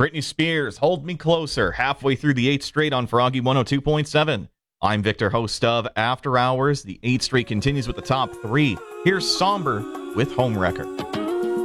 Britney Spears, Hold Me Closer, halfway through the 8th straight on Froggy 102.7. I'm Victor, host of After Hours. The 8th straight continues with the top three. Here's Somber with Home Wrecker.